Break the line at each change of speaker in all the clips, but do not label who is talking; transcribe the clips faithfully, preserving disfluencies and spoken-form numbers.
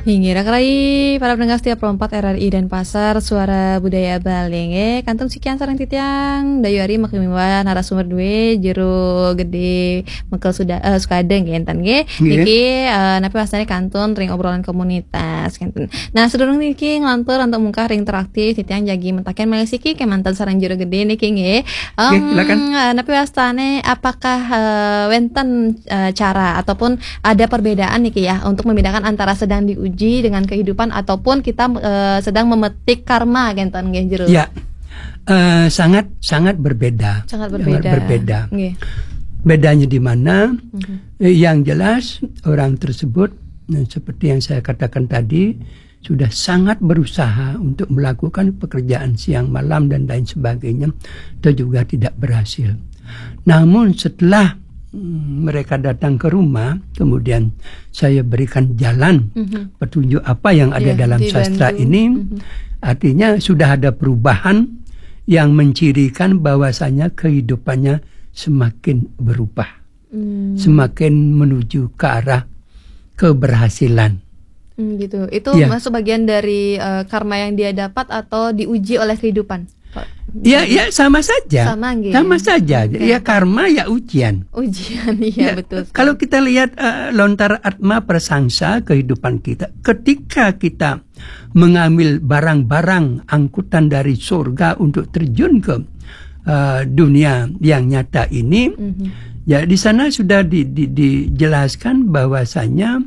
Hingga rakrai para pendengar setiap perempat R R I dan Pasar Suara Budaya Bali nge kantong sekian sareng titiang dayu ari makimiwa narasumber dua jero gede mekel sudah uh, sukadeng genten nge niki uh, napi wasane kantun ring obrolan komunitas genten. Nah sedurung niki ngelantur untuk muka ring interaktif titiang jagi mentaken melisiki ke mantan sareng jero gede niki nge um, uh, napi wasane apakah uh, wenten uh, cara ataupun ada perbedaan niki ya untuk membedakan antara sedang diuji dengan kehidupan ataupun kita uh, sedang memetik karma genten nggih jero.
Ya. Uh, sangat sangat berbeda.
Sangat berbeda.
Sangat berbeda.
Nggih.
Bedanya di mana?
Uh-huh.
Yang jelas orang tersebut seperti yang saya katakan tadi sudah sangat berusaha untuk melakukan pekerjaan siang malam dan lain sebagainya, itu juga tidak berhasil. Namun setelah mereka datang ke rumah, kemudian saya berikan jalan mm-hmm. petunjuk apa yang ada yeah, dalam dibantu. Sastra ini, mm-hmm. artinya sudah ada perubahan yang mencirikan bahwasanya kehidupannya semakin berubah, mm. semakin menuju ke arah keberhasilan.
Mm, gitu. Itu
yeah.
masuk bagian dari uh, karma yang dia dapat atau diuji oleh kehidupan?
Ya, ya sama saja.
Sama, gitu.
Sama saja. Okay. Ya karma ya ujian.
Ujian, iya ya, betul.
Kalau kita lihat uh, lontar atma prasangsa kehidupan kita, ketika kita mengambil barang-barang angkutan dari surga untuk terjun ke uh, dunia yang nyata ini, mm-hmm. ya di sana sudah di, di, dijelaskan bahwasanya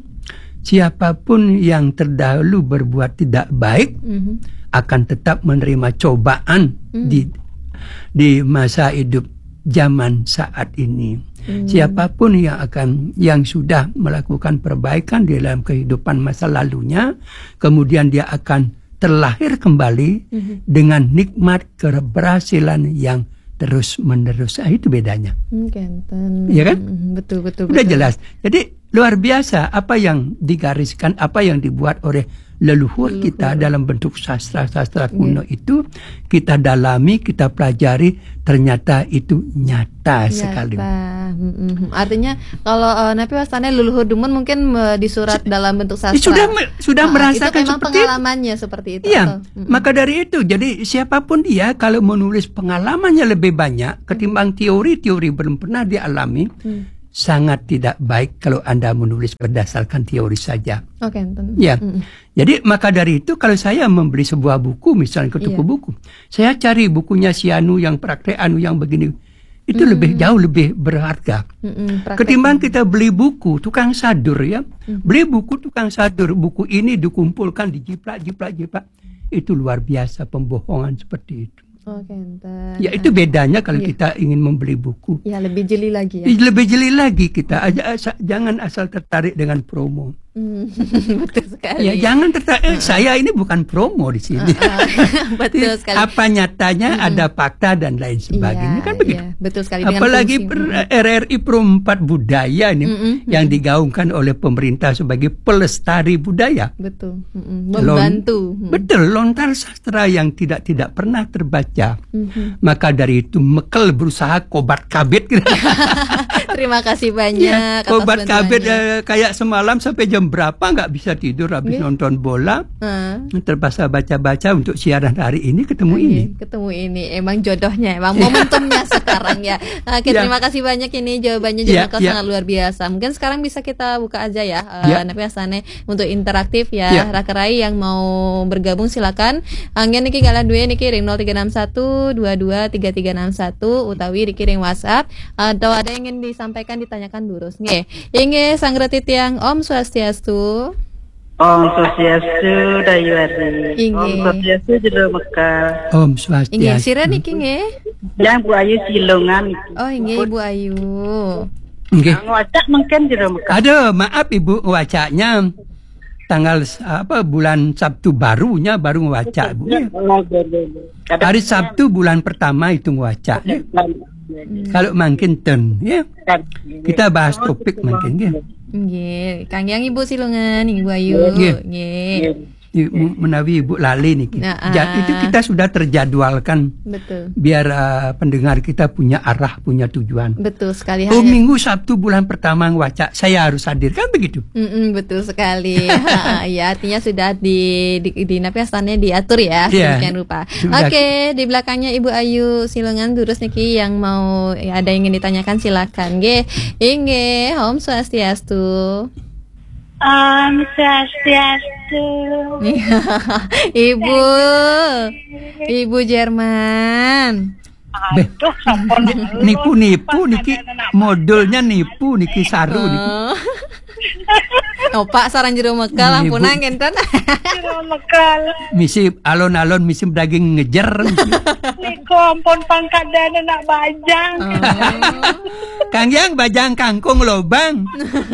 siapapun yang terdahulu berbuat tidak baik, mm-hmm. akan tetap menerima cobaan hmm. di di masa hidup zaman saat ini. Hmm. Siapapun yang akan yang sudah melakukan perbaikan di dalam kehidupan masa lalunya, kemudian dia akan terlahir kembali hmm. dengan nikmat keberhasilan yang terus menerus. Ah, itu bedanya.
Hmm,
ya kan?
Betul betul.
Udah
betul.
jelas. Jadi luar biasa apa yang digariskan, apa yang dibuat oleh leluhur, leluhur. kita dalam bentuk sastra-sastra kuno yeah. itu kita dalami, kita pelajari, ternyata itu nyata, nyata. sekali.
Mm-hmm. Artinya kalau uh, napi wasane leluhur dumun mungkin uh, di surat S- dalam bentuk sastra.
Sudah sudah uh, merasakan
itu memang
seperti
pengalamannya itu. seperti itu.
Iya.
Mm-hmm.
Maka dari itu, jadi siapapun dia kalau menulis pengalamannya lebih banyak ketimbang mm-hmm. teori-teori belum pernah dialami. Mm. Sangat tidak baik kalau Anda menulis berdasarkan teori saja.
Oke, okay,
ya.
Mm.
Jadi maka dari itu kalau saya membeli sebuah buku, misalnya ke toko yeah. buku, saya cari bukunya si Anu yang praktek Anu yang begini, itu mm. lebih jauh lebih berharga. Mm-mm, ketimbang kita beli buku tukang sadur ya, mm. beli buku tukang sadur, buku ini dikumpulkan, dijiplak, jiplak, jiplak, itu luar biasa pembohongan seperti itu.
Oke, okay,
ya itu bedanya kalau yeah. kita ingin membeli buku.
Ya lebih jeli lagi ya.
Lebih jeli lagi kita. Aja, jangan asal tertarik dengan promo.
Mm, betul sekali.
Ya jangan tertarik. Uh-uh. Saya ini bukan promo di sini. Uh-uh. Betul sekali. Apa nyatanya mm-hmm. ada fakta dan lain sebagainya yeah, kan begitu. Yeah,
betul sekali.
Apalagi per, R R I Perempat Budaya ini mm-hmm. yang digaungkan oleh pemerintah sebagai pelestari budaya.
Betul. Mm-hmm. Membantu.
Lon, betul. Lontar sastra yang tidak tidak pernah terbaca. Mm-hmm. Maka dari itu Mekel berusaha kobat kabit.
Terima kasih banyak.
Ya, kobat kabit eh, kayak semalam sampai jam berapa nggak bisa tidur habis okay. nonton bola. Uh. Terpaksa baca-baca untuk siaran hari ini ketemu okay. ini.
Ketemu ini emang jodohnya, emang momentumnya sekarang ya. Oke, okay, ya. Terima kasih banyak ini jawabannya juga ya, ya. sangat luar biasa. Mungkin sekarang bisa kita buka aja ya. Ya. Uh, Napi Asane untuk interaktif ya. ya. Rakerai yang mau bergabung silakan. Angin niki galah dua niki ring nol tiga enam satu dua dua tiga tiga enam satu utawi dikirim WhatsApp atau ada yang ingin disampaikan ditanyakan lurus nggih. Inge sangreti tiang Om Swastiastu.
Om Swastiastu Dayuari. Om Swastiastu Jero Mekah.
Om Swastiastu.
Inge sira niki nggih.
Yang Bu Ayu Silongan.
Oh inge Ibu Ayu.
Nggih.
Ngwacak mungkin Jero Mekah.
Aduh, maaf Ibu ngwacaknya tanggal apa bulan Sabtu barunya baru ngwacak Bu. Hari Sabtu bulan pertama itu ngwacak. Ya. Hmm. Kalau makin ten ya. Kita bahas topik makin ya.
Nggih, Kang Yang Ibu Silungan, Ibu Ayu. Nggih.
menawi Ibu lali nih.
Nah,
Jadi itu kita sudah terjadwalkan.
Betul.
Biar uh, pendengar kita punya arah, punya tujuan.
Betul sekali.
Oh,
hanya...
Minggu Sabtu bulan pertama ngwacak saya harus hadir, kan begitu?
Mm-mm, betul sekali. Ha, ya artinya sudah di di, di napiasannya diatur ya,
yeah.
sedemikian rupa.
Sudah.
Oke, di belakangnya Ibu Ayu Silungan terus niki yang mau ya, ada yang ingin ditanyakan silakan. Nggih, inggih, Om Swastiastu.
Om Swastiastu.
Ibu, Ibu Jerman.
Beh, nipu-nipu niki modulnya nipu niki saru niki.
Oh, Pak sarang jero Mekal ampuna ngenten.
Jero Mekal.
Misi alon-alon misi daging ngejer.
Niku ampun pangkadane nak bajang.
Kang Yang bajang kangkung lobang.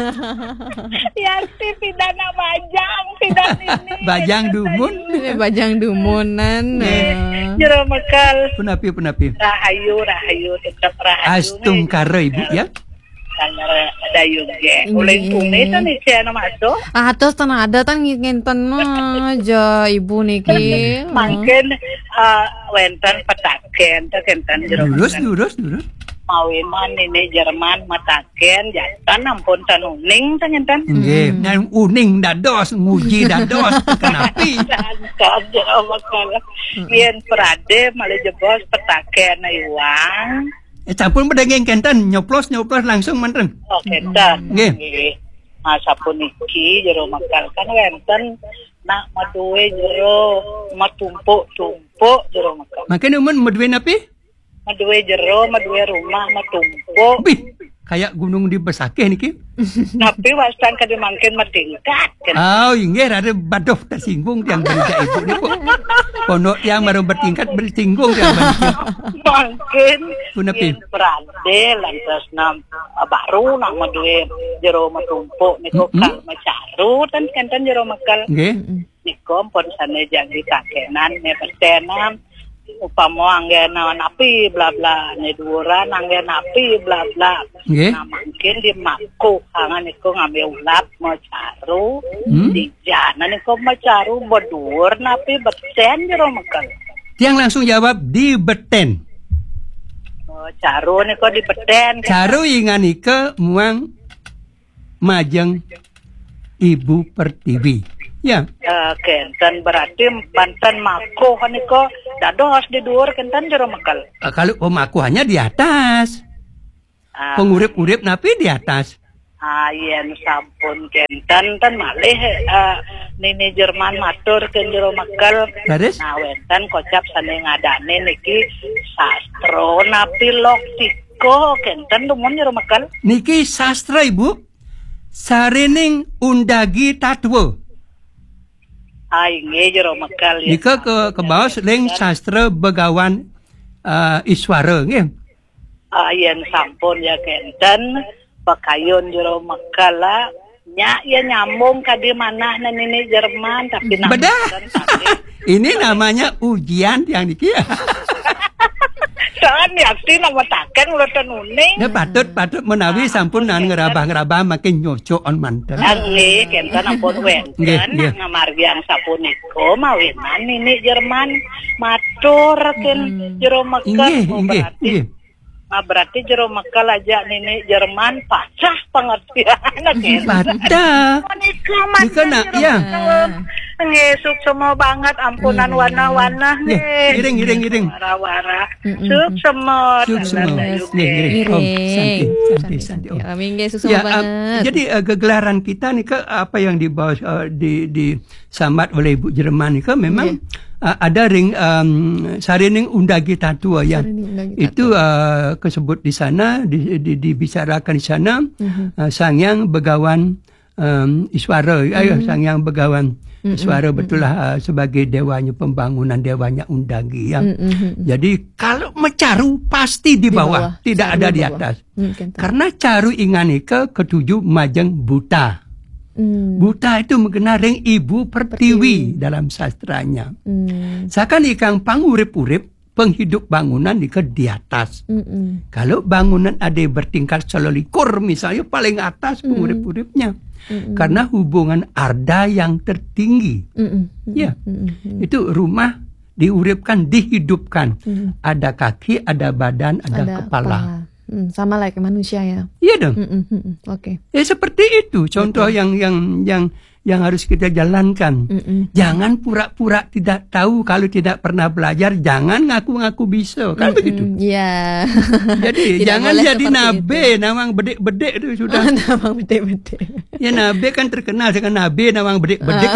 Ya si pidana bajang, pidana ini.
Bajang dumun.
Bajang dumunan.
Jero Mekal.
Punapi punapi.
Rahayu, rahayu, tetap rahayu.
Astung karo Ibu ya.
Kangara dayu ge. Uleng tunai tan isi anu masuk.
Atos tan ada tan ngenten aja Ibu niki.
Mungkin uh, wenten petaken teh kenten jero.
Lurus lurus lurus.
Mawiman ini Jerman mataken jatan ampun tanuning teh ngenten.
Nggih, nang uning dados nguji dados kenapi.
Kan jero makal. Yen prade male jebos petaken iwang.
Eh campur bedengeng kenten nyoplos nyoplos langsung manten.
Oh kenten.
Nggih.
Masa puniki jero makal kan wenten nak maduwe jero matumpuk-tumpuk jero makal.
Makin umun maduwe napi?
Maduwe jero, maduwe rumah, matumpuk.
Bih, kayak gunung di Besakeh niki.
Tapi wastan kada mangkin matingkat.
Oh, inggih ada badoh tersinggung tiang berita Ibu niku. Pondok yang baru bertingkat bersinggung tiang berita.
Mangkin.
Punapi?
Berade lantas nam baru nak maduwe jero matumpuk niku kang macaru tan kenten jero makal.
Nggih.
Niku pun sane janji kakenan ne persenan. Upama anggena napi bla bla ne duran anggen napi bla bla.
Nggih.
Nah, mungkin di maku hangan niku ngambil ulap macaru
Hmm?
di jana niku macaru bodur napi beten jero makal.
Tiang langsung jawab di beten.
Oh, caru niku di beten.
Caru ingan ike muang majeng Ibu Pertiwi. Ya.
Uh, kenten berarti banten maku kan niku dados di dhuwur kenten jero makal.
Uh, kalau pemaku hanya di atas.
Uh,
Pengurip-urip napi di atas.
Ayen sampun kenten tan malih uh, nini Jerman matur ke jero makal.
Laris?
Nah wenten kocap sane ngadane niki sastro napi loktiko kenten dumun jero makal.
Niki sastra Ibu. Sarining undagi tatwa.
Ai nge jero makal ya.
Nika ke ke bawah ling sastra begawan uh, Iswara nggih.
Ayen sampun ya kenten pakayun jero makal la nya ya nyambung ka di mana nini Jerman tapi
Bedah. Ini namanya ujian yang niki.
Saan yakti nama taken ulah tanuning.
Ya patut patut menawi sampun nan ngerabah-ngerabah makin nyocok on manten.
Nggih, kenten ampun
Nggih,
wenten
nggih.
ngamargian sapunika mawinan nini Jerman matur ken jero Mekah.
Inggih,
Oh,
inggih,
berarti
inggih.
nah, berarti jero Mekah aja nini Jerman pacah pengertian ken.
Pada.
Nika
Nika nak ya.
Nggih, suksema banget ampunan warna-warna
Nggih,
nggih.
iring iring iring.
Wara-wara. Suksema.
Suksema. Nggih, nggih. Om, santi, santi, santi. Om.
Amin nggih susu
Ya,
banget.
uh, jadi uh, gegelaran kita nih ke apa yang dibawa uh, di di sambat oleh Ibu Jerman nih ke memang uh, ada ring um, sarining undagi tatua ya.
Sarining undagi
Itu uh, kesebut di sana di, di, dibicarakan di sana
Mhm.
uh, Sangyang Begawan um, Iswara ayo Sangyang Begawan Iswara betul lah uh, sebagai dewanya pembangunan dewanya undagi ya.
Mhm.
Jadi kalau mecaru pasti di
Di
bawah,
bawah.
tidak
Caru
ada
di
di
bawah.
atas.
Hmm, kenten.
Karena caru inganike ketujuh majeng buta.
Hmm.
Buta itu mengenal ring Ibu Pertiwi dalam sastranya.
Hmm.
Seakan ikang pangurip-urip penghidup bangunan ike di atas.
Mm-mm.
Kalau bangunan ada bertingkat selolikur misalnya paling atas pengurip-uripnya.
Mm-mm.
Karena hubungan arda yang tertinggi.
Mm-mm.
Ya,
Mm-mm.
itu rumah diuripkan, dihidupkan.
Mm.
Ada kaki, ada badan, ada, kepala.
Hmm, sama lah kayak manusia ya.
Iya dong.
Mm-mm, mm-mm. Oke.
Ya seperti itu contoh yang yang yang yang harus kita jalankan.
Mm-mm.
Jangan pura-pura tidak tahu kalau tidak pernah belajar. Jangan ngaku-ngaku bisa, kan
Mm-mm.
begitu.
Iya.
Jadi
Tidak
jangan
boleh
jadi
seperti
nabe, nawang bedek-bedek itu sudah.
Namang bete-bete.
Ya nabe kan terkenal dengan nabe nawang bedek-bedek.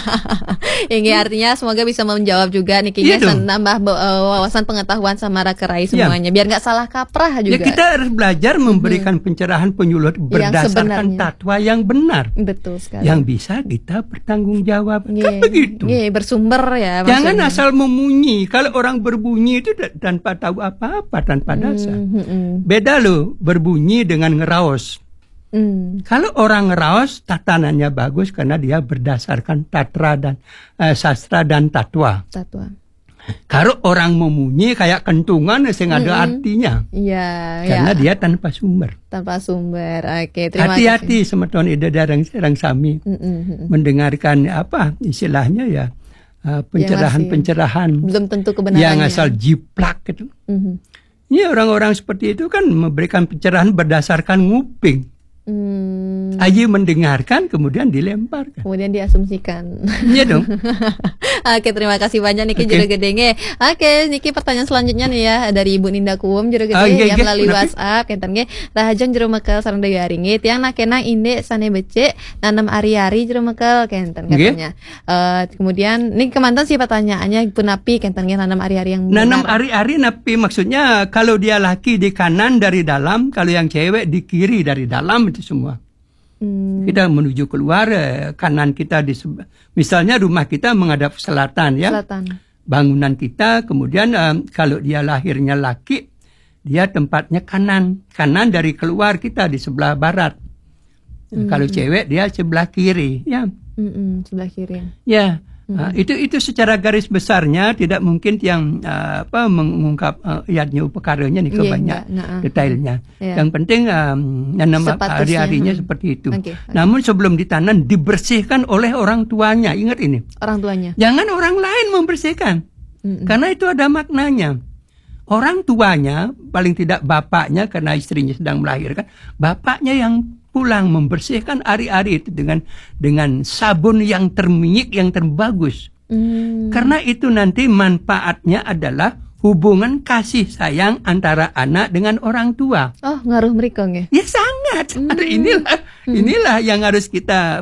Ini artinya semoga bisa menjawab juga nih
Iya
kayaknya
dong.
nambah be- eh, wawasan pengetahuan sama rakerai
Iya.
semuanya biar nggak salah kaprah
Ya
juga.
kita harus belajar memberikan pencerahan penyuluh berdasarkan
sebenarnya.
tatwa yang benar.
Betul sekali.
Yang bisa kita bertanggung jawab. Kan
Nggih,
begitu.
nggih, bersumber ya
Jangan
maksudnya.
asal memunyi. Kalau orang berbunyi itu da- tanpa tahu apa-apa, tanpa dasar.
Hmm, hmm, hmm.
Beda loh berbunyi dengan ngeraos.
Hmm.
Kalau orang ngeraos tatanannya bagus karena dia berdasarkan tatra dan eh, sastra dan tatwa.
Satwa.
Kalau orang memunyi kayak kentungan sing ada artinya.
Iya,
Karena
ya.
dia tanpa sumber.
Tanpa sumber. Oke, terima
Hati-hati
kasih.
semeton ida darang serang sami
Hmm, hmm, hmm.
mendengarkan apa istilahnya ya uh, pencerahan-pencerahan
Belum tentu kebenarannya.
yang asal jiplak gitu.
Mhm.
Ini orang-orang seperti itu kan memberikan pencerahan berdasarkan nguping.
Hmm.
Aja mendengarkan kemudian dilemparkan.
Kemudian diasumsikan.
Iya dong.
Oke, terima kasih banyak Niki
Oke.
Juru Gedenge. Oke, Niki pertanyaan selanjutnya nih ya dari Ibu Ninda Kuwum Juru Gede
Ah, iya,
yang
iya,
melalui
kenapa?
WhatsApp kenten ge Rahajang Juru Mekel sareng Dewi Aringi tiang nakenang inde sane becek nanem ari-ari Juru Mekel kenten
Nggih.
katanya. Eh, kemudian ini kemantan sih pertanyaannya punapi kenten ge nanam ari-ari yang
Nanam
benar.
ari-ari napi maksudnya kalau dia laki di kanan dari dalam, kalau yang cewek di kiri dari dalam itu semua.
Hmm,
Kita menuju keluar, eh, kanan kita di sebe- misalnya rumah kita menghadap selatan ya.
selatan.
Bangunan kita kemudian eh, kalau dia lahirnya laki, dia tempatnya kanan. Kanan dari keluar kita di sebelah barat.
Hmm.
Kalau cewek dia sebelah kiri ya.
Mm-mm, sebelah kiri.
Ya. Uh, itu itu secara garis besarnya tidak mungkin yang uh, apa mengungkap uh, yadnya upakaranya nih
Iya,
kebanyak
enggak, nah,
detailnya.
Iya.
Yang penting um, nanam
Sepatusnya,
hari-harinya
hmm.
seperti itu.
Oke, oke.
Namun sebelum ditanam dibersihkan oleh orang tuanya. Ingat ini.
Orang tuanya.
Jangan orang lain membersihkan.
Mm-mm.
Karena itu ada maknanya. Orang tuanya, paling tidak bapaknya karena istrinya sedang melahirkan, bapaknya yang pulang membersihkan ari-ari itu dengan dengan sabun yang terminyak, yang terbagus.
Hmm.
Karena itu nanti manfaatnya adalah hubungan kasih sayang antara anak dengan orang tua.
Oh, ngaruh mereka nggih.
Ya sangat. Ada inilah inilah yang harus kita